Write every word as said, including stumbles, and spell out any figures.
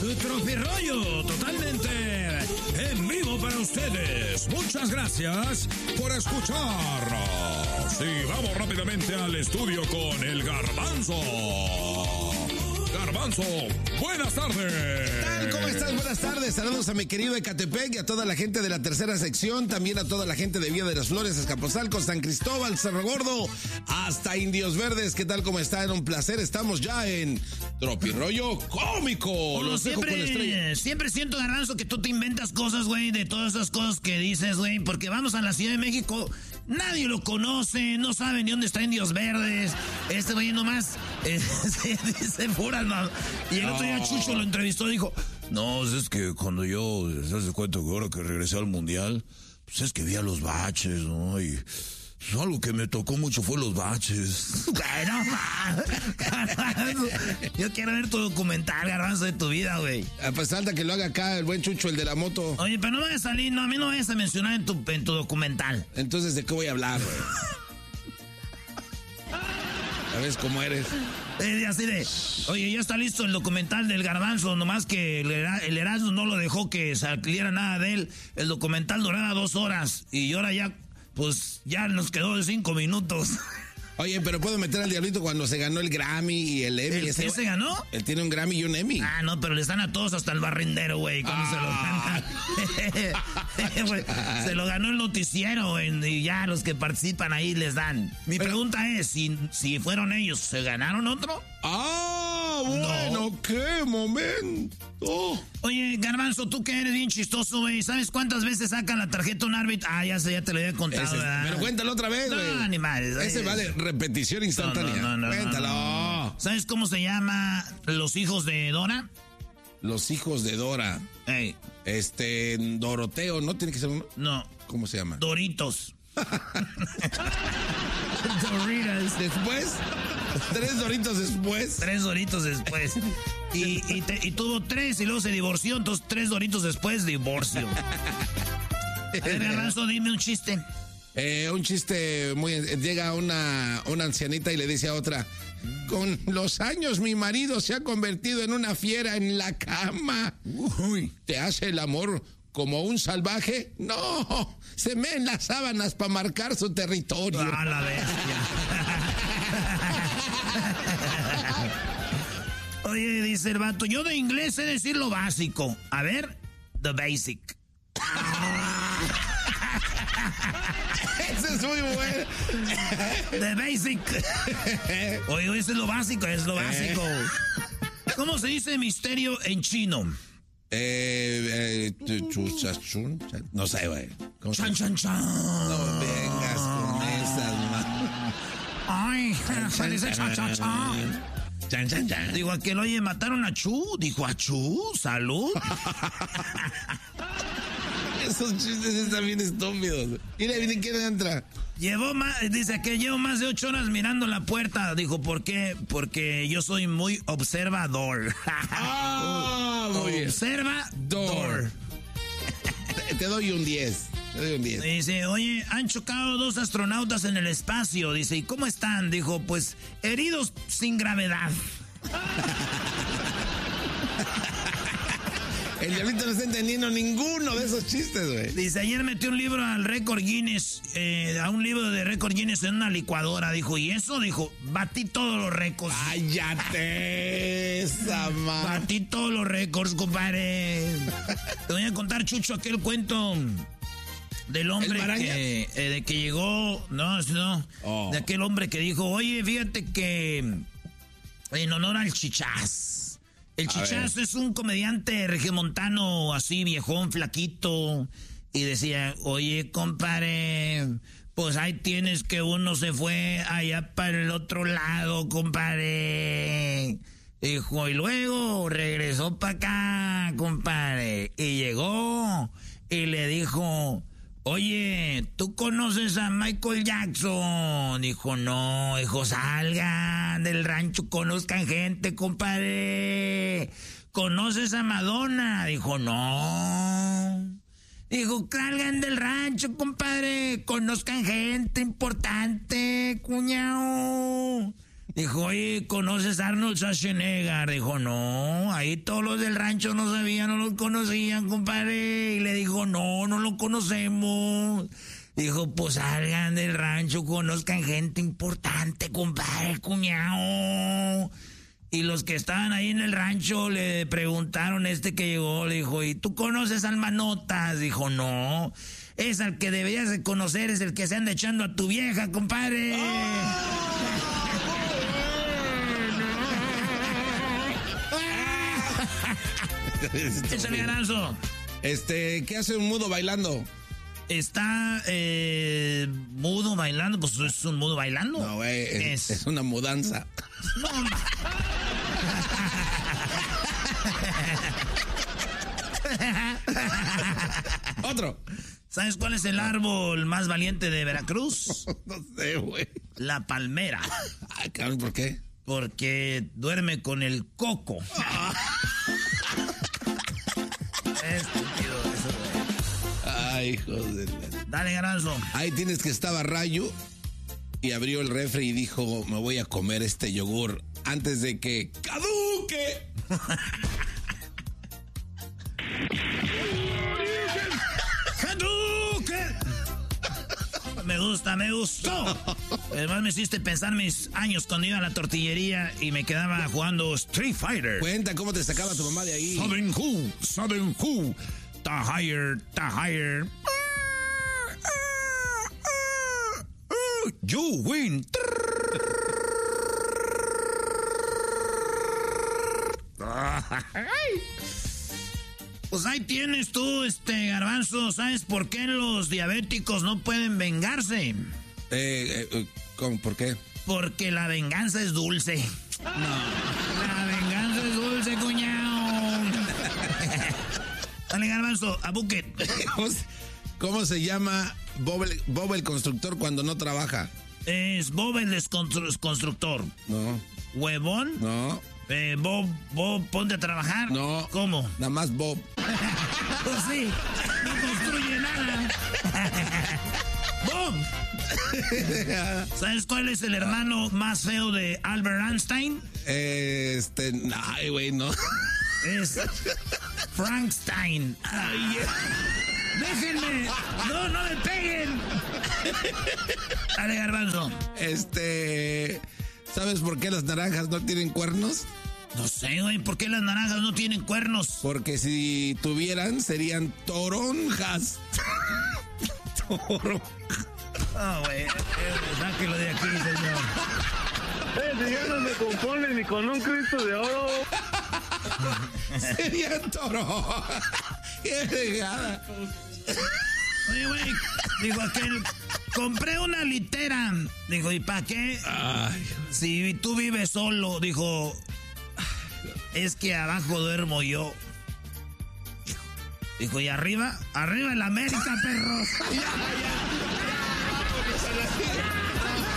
Tropirollo, totalmente en vivo para ustedes. Muchas gracias por escucharnos. Y vamos rápidamente al estudio con el Garbanzo. Garbanzo, buenas tardes. ¿Qué tal? ¿Cómo estás? Buenas tardes. Saludos a mi querido Ecatepec y a toda la gente de la tercera sección, también a toda la gente de Villa de las Flores, Azcapotzalco, San Cristóbal, Cerro Gordo, hasta Indios Verdes. ¿Qué tal? ¿Cómo están? Un placer. Estamos ya en Tropirollo Cómico. Bueno, Los dejo con la estrella. siempre, siempre siento, Garbanzo, que tú te inventas cosas, güey, de todas esas cosas que dices, güey, porque vamos a la Ciudad de México, nadie lo conoce, no saben ni dónde está Indios Verdes. Este güey nomás eh, se dice puras mam- Y el otro día Chucho lo entrevistó y dijo, No, es que cuando yo, se hace cuenta que ahora que regresé al mundial, pues es que vi a los baches, ¿no? Y pues, algo que me tocó mucho fue los baches. bueno, Garbanzo, yo quiero ver tu documental, Garbanzo, de tu vida, güey. Ah, pues falta que lo haga acá el buen Chucho, el de la moto. Oye, pero no vayas a salir, no, a mí no me vayas a mencionar en tu, en tu documental. Entonces, ¿de qué voy a hablar, güey? ¿Sabes cómo eres? Eh, así de, oye, ya está listo el documental del Garbanzo, nomás que el, Era- el Erasmo no lo dejó que saliera nada de él. El documental duraba dos horas y ahora ya, pues, ya nos quedó de cinco minutos. Oye, pero puedo meter al diablito cuando se ganó el Grammy y el Emmy. ¿El ese ganó? Él tiene un Grammy y un Emmy. Ah, no, pero les dan a todos hasta el barrendero, güey, cuando Ah. se lo ganan. Güey, se lo ganó el noticiero, güey, y ya los que participan ahí les dan. Mi Pero- pregunta es, si, si fueron ellos, ¿se ganaron otro? Ah, bueno, No. qué momento. Oye, Garbanzo, tú que eres bien chistoso, güey, ¿sabes cuántas veces sacan la tarjeta un árbitro? Ah, ya sé, ya te lo había contado, Ese es- ¿verdad? pero cuéntalo otra vez, güey. No, ni madres. Ese Ay, vale repetición instantánea. No, no, no, no, Cuéntalo. no, no. ¿Sabes cómo se llama los hijos de Dora? Los hijos de Dora. Ey, Este, Doroteo, ¿no? Tiene que ser uno. no, ¿Cómo se llama? Doritos. Doritos. Después, tres Doritos después. Tres Doritos después. Y, y, te- y tuvo tres y luego se divorció, entonces tres Doritos después, divorcio. A ver, Garbanzo, dime un chiste. Eh, un chiste muy... Llega una, una ancianita y le dice a otra, con los años mi marido se ha convertido en una fiera en la cama. Uy, ¿te hace el amor como un salvaje? No, se me en las sábanas para marcar su territorio. Ah, la bestia. Oye, dice el vato, yo de inglés sé decir lo básico. A ver, the basic. Ese es muy bueno. The basic. Oye, eso es lo básico, es lo básico. ¿Cómo se dice misterio en chino? Eh, eh, chuchachun, no sé, güey. ¿Cómo se Chan, llama? chan, chan. No vengas con esas, man. Ay, se dice chan, chan, chan. Chan, chan, chan. Digo, aquel, oye, mataron a Chu. Dijo, a Chu, salud. Esos chistes están bien estúpidos. Mira, miren quién entra. Llevó más, dice que llevo más de ocho horas mirando la puerta. Dijo, ¿por qué? Porque yo soy muy observador. Ah, muy bien. Observador. Te, te doy un diez. Te doy un diez. Dice, oye, han chocado dos astronautas en el espacio. Dice, ¿y cómo están? Dijo, pues, heridos sin gravedad. El diablito no está entendiendo ninguno de esos chistes, güey. Dice, ayer metió un libro al récord Guinness, eh, a un libro de récord Guinness en una licuadora. Dijo, ¿y eso? Dijo, batí todos los récords. ¡Cállate esa madre! Batí todos los récords, compadre. Te voy a contar, Chucho, aquel cuento del hombre ¿El Marañas? que, eh, de que llegó, no, no, Oh. de aquel hombre que dijo, oye, fíjate que en honor al Chichás. El A Chichás ver. es un comediante regiomontano, así viejón, flaquito, y decía, oye, compadre, pues ahí tienes que uno se fue allá para el otro lado, compadre. Dijo, y luego regresó para acá, compadre, y llegó y le dijo, oye, ¿tú conoces a Michael Jackson? Dijo, no, dijo, salgan del rancho, conozcan gente, compadre. ¿Conoces a Madonna? Dijo, no. Dijo, salgan del rancho, compadre, conozcan gente importante, cuñao. Dijo, oye, ¿conoces a Arnold Schwarzenegger? Dijo, no, ahí todos los del rancho no sabían, no lo conocían, compadre. Y le dijo, no, no lo conocemos. Dijo, pues salgan del rancho, conozcan gente importante, compadre, cuñado. Y los que estaban ahí en el rancho le preguntaron a este que llegó, le dijo, ¿y tú conoces al Manotas? Dijo, no, es al que deberías de conocer, es el que se anda echando a tu vieja, compadre. ¡Oh! Échale, Garanzo. Este, ¿qué hace un mudo bailando? Está eh, mudo bailando, pues es un mudo bailando. No, güey, es, es una mudanza. No, Otro. ¿Sabes cuál es el árbol más valiente de Veracruz? No sé, güey. La palmera. Ay, cabrón, ¿por qué? Porque duerme con el coco. Estúpido eso, güey. Ay, joder. Dale, Garanzo. Ahí tienes que estaba Rayo y abrió el refri y dijo, me voy a comer este yogur antes de que caduque. ¡Caduque! Me gusta, me gustó. Además me hiciste pensar mis años cuando iba a la tortillería y me quedaba jugando Street Fighter. Cuenta cómo te sacaba tu mamá de ahí. Southern Who, Southern Who, ta higher, ta higher. You win. Pues ahí tienes tú, este Garbanzo. ¿Sabes por qué los diabéticos no pueden vengarse? Eh, eh, ¿cómo? ¿Por qué? Porque la venganza es dulce. No. La venganza es dulce, cuñado. Dale, Garbanzo, a bucket. ¿Cómo se llama Bob el, Bob el constructor cuando no trabaja? Es Bob el constructor. No. ¿Huevón? No. Eh, Bob, Bob, ponte a trabajar. No. ¿Cómo? Nada más Bob. Pues sí, no construye nada. Bob. ¿Sabes cuál es el hermano más feo de Albert Einstein? Eh, este, ay, güey, no. Es Frankenstein. Ay, déjenme. No, no me peguen. Dale, Garbanzo. Este, ¿sabes por qué las naranjas no tienen cuernos? No sé, güey, ¿por qué las naranjas no tienen cuernos? Porque si tuvieran, serían toronjas. Toronjas. Ah, oh, güey, sáquelo de aquí, señor. Eh, si ya no me compone ni con un Cristo de oro. Serían toro. Qué regada. Oye, güey, dijo aquel, compré una litera. Dijo, ¿y para qué? Ay. Si tú vives solo, dijo, es que abajo duermo yo. Dijo, ¿y arriba? Arriba en la América, perro. Ya, ya.